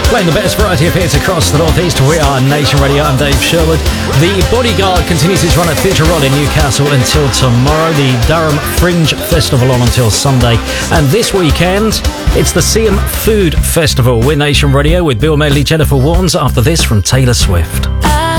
Playing the best variety of hits across the Northeast. We are Nation Radio. I'm Dave Sherwood. The Bodyguard continues its run at Theatre Royal in Newcastle until tomorrow. The Durham Fringe Festival on until Sunday. And this weekend, it's the Seaham Food Festival. We're Nation Radio with Bill Medley, Jennifer Warnes. After this, from Taylor Swift.